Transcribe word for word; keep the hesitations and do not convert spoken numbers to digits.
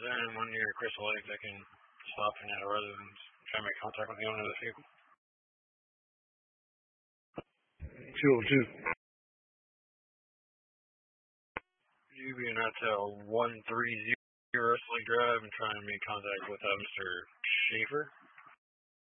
there anyone near Crystal Lake that can stop in at a residence, try to make contact with the owner of the vehicle? two oh two. You being at uh, one three zero Westlake Drive and trying to make contact with uh, Mister Schaefer?